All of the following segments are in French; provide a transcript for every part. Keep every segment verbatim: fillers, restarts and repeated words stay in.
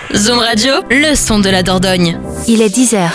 Zoom Radio, le son de la Dordogne. Il est dix heures.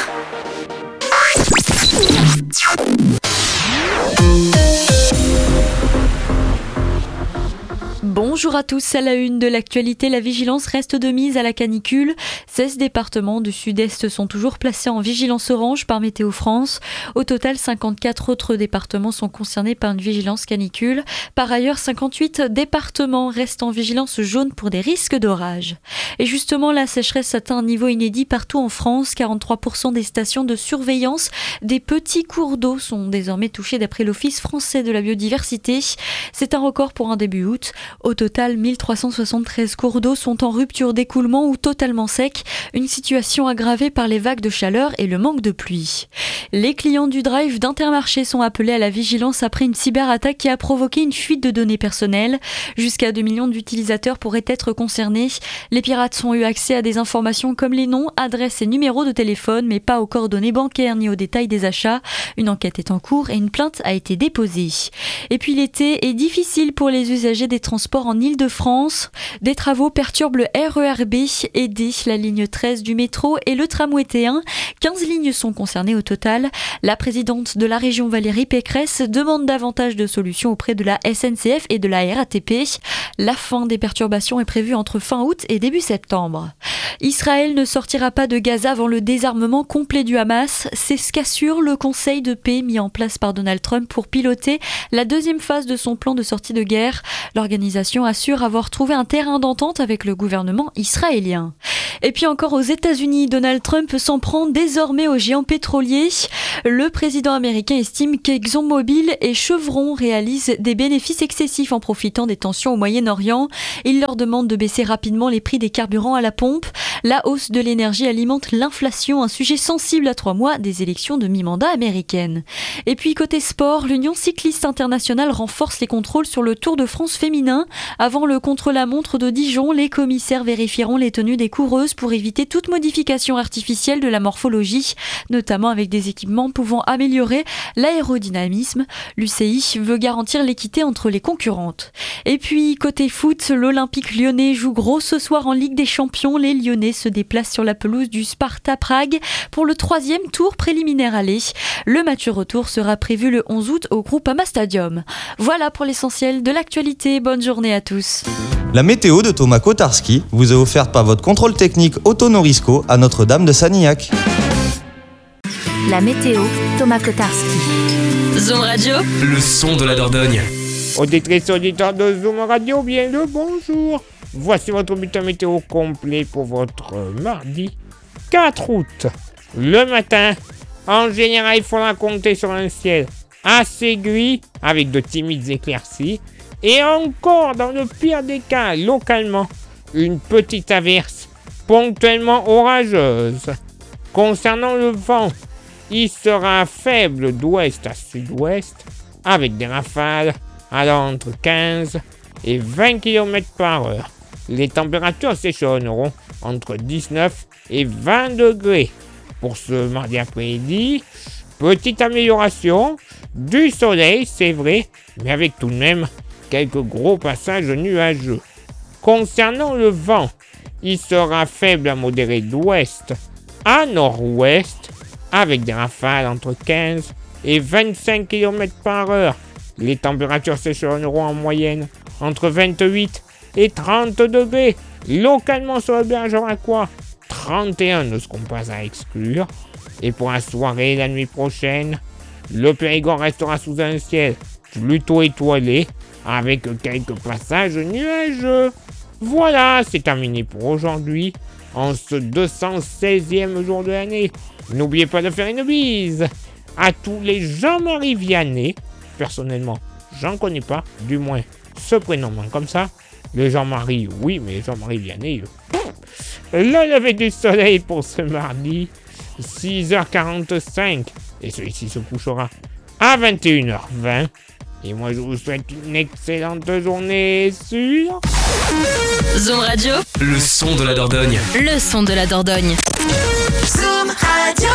Bonjour à tous, à la une de l'actualité, la vigilance reste de mise à la canicule. seize départements du sud-est sont toujours placés en vigilance orange par Météo France. Au total, cinquante-quatre autres départements sont concernés par une vigilance canicule. Par ailleurs, cinquante-huit départements restent en vigilance jaune pour des risques d'orage. Et justement, la sécheresse atteint un niveau inédit partout en France. quarante-trois pour cent des stations de surveillance des petits cours d'eau sont désormais touchées d'après l'Office français de la biodiversité. C'est un record pour un début août. Au total, mille trois cent soixante-treize cours d'eau sont en rupture d'écoulement ou totalement secs, une situation aggravée par les vagues de chaleur et le manque de pluie. Les clients du drive d'Intermarché sont appelés à la vigilance après une cyberattaque qui a provoqué une fuite de données personnelles. Jusqu'à deux millions d'utilisateurs pourraient être concernés. Les pirates ont eu accès à des informations comme les noms, adresses et numéros de téléphone, mais pas aux coordonnées bancaires ni aux détails des achats. Une enquête est en cours et une plainte a été déposée. Et puis l'été est difficile pour les usagers des transports en Île-de-France. Des travaux perturbent le R E R B, E D, la ligne treize du métro et le tramway T un. quinze lignes sont concernées au total. La présidente de la région Valérie Pécresse demande davantage de solutions auprès de la S N C F et de la R A T P. La fin des perturbations est prévue entre fin août et début septembre. Israël ne sortira pas de Gaza avant le désarmement complet du Hamas. C'est ce qu'assure le conseil de paix mis en place par Donald Trump pour piloter la deuxième phase de son plan de sortie de guerre. L'organisation assure avoir trouvé un terrain d'entente avec le gouvernement israélien. Et puis encore aux États-Unis, Donald Trump s'en prend désormais aux géants pétroliers. Le président américain estime qu'ExxonMobil et Chevron réalisent des bénéfices excessifs en profitant des tensions au Moyen-Orient. Il leur demande de baisser rapidement les prix des carburants à la pompe. La hausse de l'énergie alimente l'inflation, un sujet sensible à trois mois des élections de mi-mandat américaines. Et puis côté sport, l'Union cycliste internationale renforce les contrôles sur le Tour de France féminin. Avant le contre-la-montre de Dijon, les commissaires vérifieront les tenues des coureuses pour éviter toute modification artificielle de la morphologie, notamment avec des équipements pouvant améliorer l'aérodynamisme. L'U C I veut garantir l'équité entre les concurrentes. Et puis côté foot, l'Olympique lyonnais joue gros ce soir en Ligue des Champions. Les Lyonnais se déplacent sur la pelouse du Sparta Prague pour le troisième tour préliminaire aller. Le match retour sera prévu le onze août au Groupama Stadium. Voilà pour l'essentiel de l'actualité. Bonne journée à tous. La météo de Thomas Kotarski vous est offerte par votre contrôle technique Autonorisco à Notre-Dame de Sanilhac. La météo, Thomas Kotarski. Zoom Radio, le son de la Dordogne. Auditrices et auditeurs de Zoom Radio, bien le bonjour. Voici votre bulletin météo complet pour votre mardi quatre août. Le matin, en général, il faudra compter sur un ciel assez gris avec de timides éclaircies. Et encore, dans le pire des cas, localement, une petite averse ponctuellement orageuse. Concernant le vent, il sera faible d'ouest à sud-ouest, avec des rafales allant entre quinze et vingt kilomètres par heure. Les températures s'échelonneront entre dix-neuf et vingt degrés. Pour ce mardi après-midi, petite amélioration, du soleil, c'est vrai, mais avec tout de même quelques gros passages nuageux. Concernant le vent, il sera faible à modéré d'ouest à nord-ouest, avec des rafales entre quinze et vingt-cinq kilomètres par heure. Les températures s'échelonneront en moyenne entre vingt-huit et trente degrés. Localement sur le Bergeracois, trente et un ne seront pas à exclure. Et pour la soirée et la nuit prochaine, le Périgord restera sous un ciel plutôt étoilé, avec quelques passages nuageux. Voilà, c'est terminé pour aujourd'hui, en ce deux cent seizième jour de l'année. N'oubliez pas de faire une bise à tous les Jean-Marie Vianney. Personnellement, j'en connais pas, du moins ce prénom comme ça. Les Jean-Marie, oui, mais Jean-Marie Vianney. Le lever du soleil pour ce mardi, six heures quarante-cinq, et celui-ci se couchera à vingt et une heures vingt. Et moi, je vous souhaite une excellente journée sur Zoom Radio, le son de la Dordogne. Le son de la Dordogne. Zoom Radio.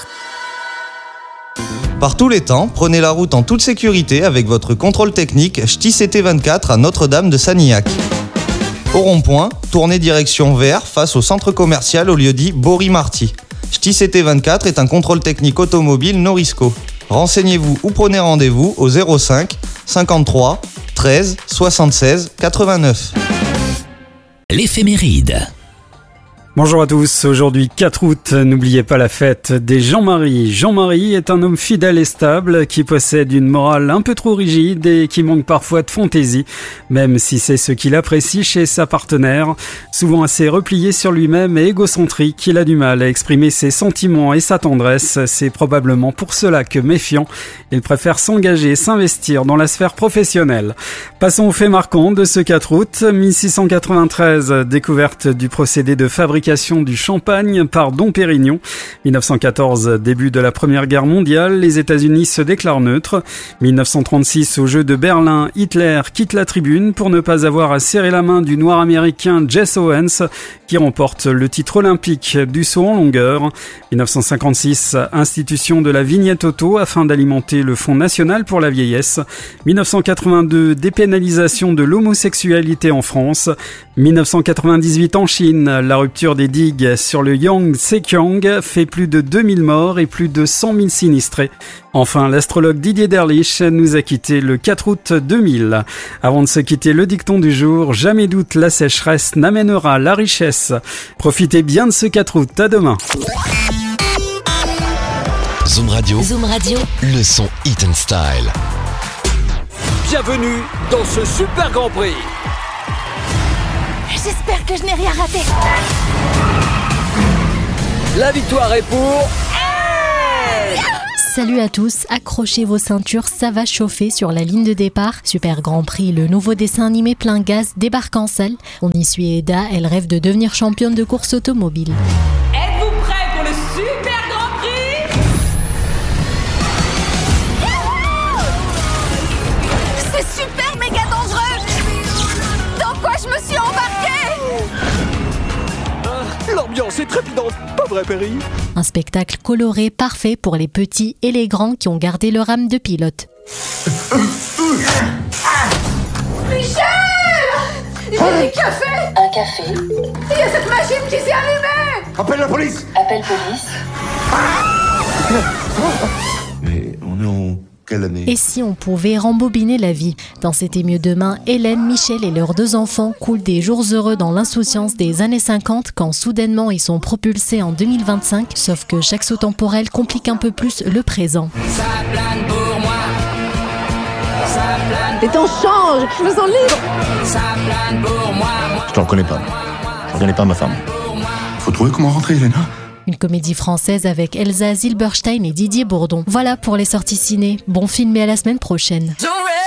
Par tous les temps, prenez la route en toute sécurité avec votre contrôle technique Ch'ti C T vingt-quatre à Notre-Dame de Sanilhac. Au rond-point, tournez direction vers face au centre commercial au lieu dit Bory-Marty. C T I C T vingt-quatre est un contrôle technique automobile Norisco. Renseignez-vous ou prenez rendez-vous au zéro cinq cinquante-trois treize soixante-seize quatre-vingt-neuf. L'éphéméride. Bonjour à tous, aujourd'hui quatre août, n'oubliez pas la fête des Jean-Marie. Jean-Marie est un homme fidèle et stable qui possède une morale un peu trop rigide et qui manque parfois de fantaisie, même si c'est ce qu'il apprécie chez sa partenaire. Souvent assez replié sur lui-même et égocentrique, il a du mal à exprimer ses sentiments et sa tendresse. C'est probablement pour cela que, méfiant, il préfère s'engager et s'investir dans la sphère professionnelle. Passons aux faits marquants de ce quatre août. mille six cent quatre-vingt-treize, découverte du procédé de fabrication du champagne par Dom Pérignon. mille neuf cent quatorze, début de la Première Guerre mondiale, les États-Unis se déclarent neutres. mille neuf cent trente-six, aux Jeux de Berlin, Hitler quitte la tribune pour ne pas avoir à serrer la main du noir américain Jesse Owens, qui remporte le titre olympique du saut en longueur. mille neuf cent cinquante-six, institution de la vignette auto afin d'alimenter le Fonds national pour la vieillesse. mille neuf cent quatre-vingt-deux, dépénalisation de l'homosexualité en France. mille neuf cent quatre-vingt-dix-huit, en Chine, la rupture des digues sur le Yangtze-Kiang fait plus de deux mille morts et plus de cent mille sinistrés. Enfin, l'astrologue Didier Derlich nous a quittés le quatre août deux mille. Avant de se quitter, le dicton du jour: jamais doute la sécheresse n'amènera la richesse. Profitez bien de ce quatre août, à demain. Zoom Radio, Zoom Radio, le son Hit and Style. Bienvenue dans ce super Grand Prix. J'espère que je n'ai rien raté. La victoire est pour... Salut à tous, accrochez vos ceintures, ça va chauffer sur la ligne de départ. Super Grand Prix, le nouveau dessin animé plein gaz débarque en salle. On y suit Eda, elle rêve de devenir championne de course automobile. Êtes-vous prêts pour le Super Grand Prix? C'est super méga dangereux. Dans quoi je me suis embarquée? L'ambiance est trépidante, pas vrai Perry? Un spectacle coloré parfait pour les petits et les grands qui ont gardé leur âme de pilote. Michel! J'ai du café! Un café. Il y a cette machine qui s'est allumée! Appelle la police! Appelle police. Mais on est en quelle année? Et si on pouvait rembobiner la vie? Dans C'était mieux demain, Hélène, Michel et leurs deux enfants coulent des jours heureux dans l'insouciance des années cinquante quand soudainement ils sont propulsés en deux mille vingt-cinq. Sauf que chaque saut temporel complique un peu plus le présent. Ça plane pour moi. Ça plane. Et t'en change! Je me sens libre! Ça plane pour moi. Je t'en connais pas. Je reconnais pas ma femme. Faut trouver comment rentrer, Elena. Une comédie française avec Elsa Zilberstein et Didier Bourdon. Voilà pour les sorties ciné. Bon film et à la semaine prochaine.